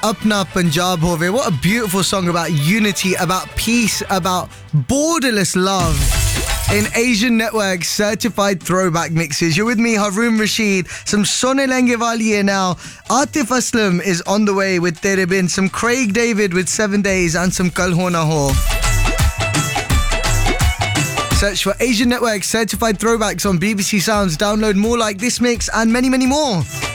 Apna Punjab Hove. What a beautiful song about unity, about peace, about borderless love. In Asian Network certified throwback mixes. You're with me, Haroon Rashid. Some Sone Lenge Wali hai now. Atif Aslam is on the way with Tere Bin. Some Craig David with 7 Days and some Kal Ho Na Ho. Search for Asian Network certified throwbacks on BBC Sounds. Download more like this mix and many, many more.